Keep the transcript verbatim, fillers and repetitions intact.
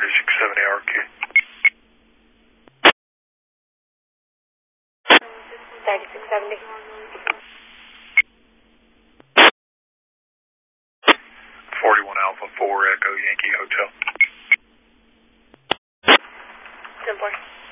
thirty-six seventy R Q. thirty-six seventy. forty-one Alpha four Echo Yankee Hotel. ten four.